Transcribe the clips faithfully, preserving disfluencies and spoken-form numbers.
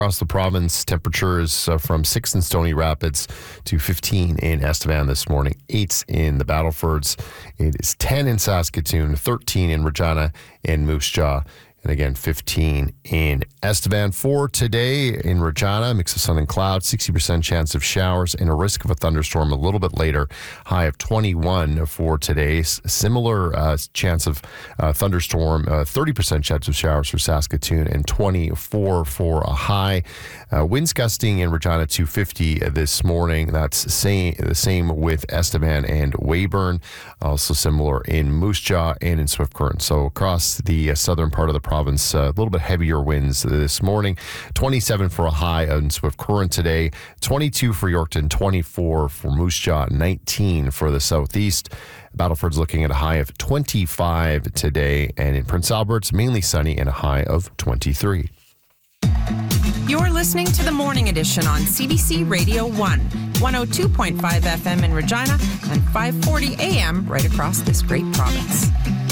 Across the province, temperatures uh, from six in Stony Rapids to fifteen in Estevan this morning, eight in the Battlefords. It is ten in Saskatoon, thirteen in Regina and Moose Jaw. And again, fifteen in Estevan. For today in Regina, mix of sun and cloud, sixty percent chance of showers and a risk of a thunderstorm a little bit later. High of twenty-one for today. Similar uh, chance of uh, thunderstorm, uh, thirty percent chance of showers for Saskatoon and twenty-four for a high. Uh, winds gusting in Regina to fifty this morning. That's same, the same with Estevan and Weyburn. Also similar in Moose Jaw and in Swift Current. So across the uh, southern part of the province, uh, a little bit heavier winds this morning. twenty-seven for a high in Swift Current today. twenty-two for Yorkton, twenty-four for Moose Jaw, nineteen for the southeast. Battleford's looking at a high of twenty-five today. And in Prince Albert's, mainly sunny and a high of twenty-three. You're listening to the Morning Edition on C B C Radio one, one oh two point five F M in Regina and five forty A M right across this great province.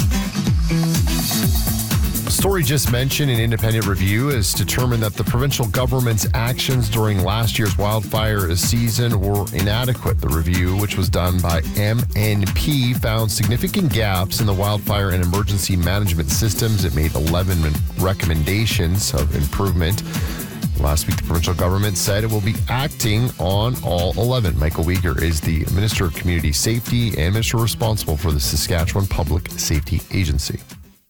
Story just mentioned, an independent review has determined that the provincial government's actions during last year's wildfire season were inadequate. The review, which was done by M N P, found significant gaps in the wildfire and emergency management systems. It made eleven recommendations of improvement. Last week, the provincial government said it will be acting on all eleven. Michael Uyghur is the Minister of Community Safety and Minister responsible for the Saskatchewan Public Safety Agency.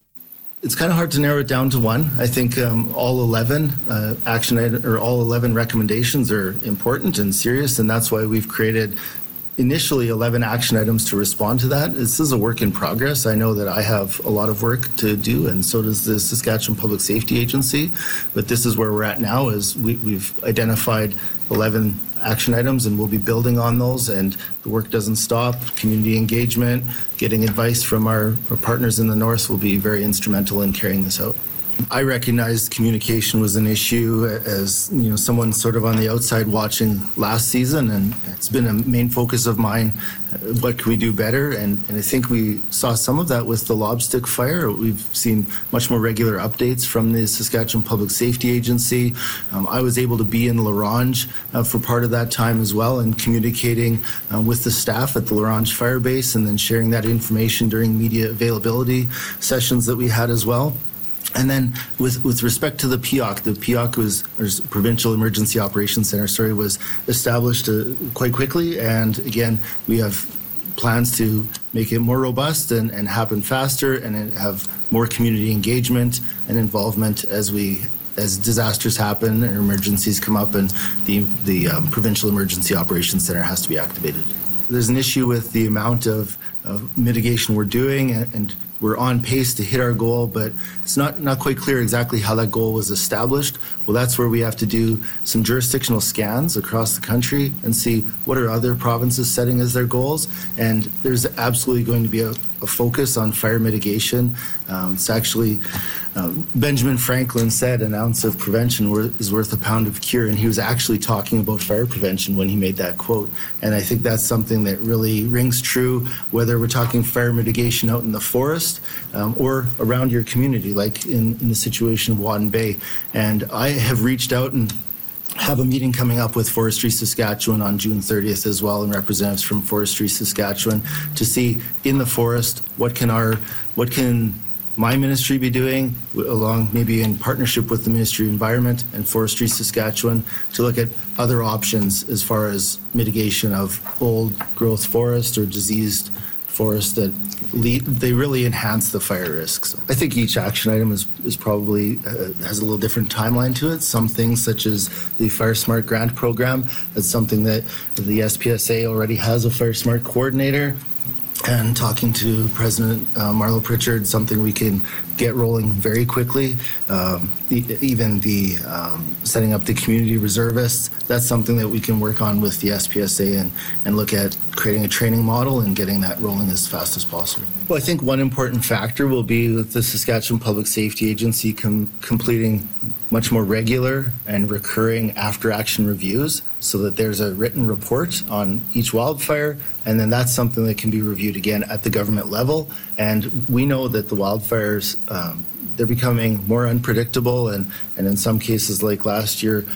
It's kind of hard to narrow it down to one. I think um, all eleven uh, action item, or all eleven recommendations are important and serious, and that's why we've created initially eleven action items to respond to that. This is a work in progress. I know that I have a lot of work to do, and so does the Saskatchewan Public Safety Agency. But this is where we're at now. Is we, we've identified eleven action items, and we'll be building on those, and the work doesn't stop. Community engagement, getting advice from our, our partners in the north will be very instrumental in carrying this out. I recognized communication was an issue as, you know, someone sort of on the outside watching last season, and it's been a main focus of mine. What can we do better? And, and I think we saw some of that with the Lobstick fire. We've seen much more regular updates from the Saskatchewan Public Safety Agency. Um, I was able to be in La Ronge uh, for part of that time as well, and communicating uh, with the staff at the La Ronge Fire Base, and then sharing that information during media availability sessions that we had as well. And then with, with respect to the P O C, the P O C was, or Provincial Emergency Operations Center, sorry, was established uh, quite quickly. And again, we have plans to make it more robust and, and happen faster, and have more community engagement and involvement as we as disasters happen or emergencies come up, and the, the um, Provincial Emergency Operations Center has to be activated. There's an issue with the amount of, of mitigation we're doing, and, and we're on pace to hit our goal, but it's not, not quite clear exactly how that goal was established. Well, that's where we have to do some jurisdictional scans across the country and see what are other provinces setting as their goals. And there's absolutely going to be a, a focus on fire mitigation. Um, it's actually, um, Benjamin Franklin said an ounce of prevention is worth a pound of cure, and he was actually talking about fire prevention when he made that quote. And I think that's something that really rings true, whether we're talking fire mitigation out in the forest um, or around your community, like in, in the situation of Wadden Bay. And I have reached out and have a meeting coming up with Forestry Saskatchewan on June thirtieth as well, and representatives from Forestry Saskatchewan, to see in the forest what can our, what can my ministry be doing, along maybe in partnership with the Ministry of Environment and Forestry Saskatchewan, to look at other options as far as mitigation of old growth forest or diseased forest that lead, they really enhance the fire risks. I think each action item is, is probably uh, has a little different timeline to it. Some things, such as the Fire Smart Grant Program, that's something that the S P S A already has a Fire Smart coordinator. And talking to President uh, Marlo Pritchard, something we can get rolling very quickly. Um, e- even the um, setting up the community reservists, that's something that we can work on with the S P S A, and, and look at creating a training model and getting that rolling as fast as possible. Well, I think one important factor will be with the Saskatchewan Public Safety Agency com- completing much more regular and recurring after-action reviews, so that there's a written report on each wildfire, and then that's something that can be reviewed again at the government level. And we know that the wildfires, um, they're becoming more unpredictable, and, and in some cases, like last year,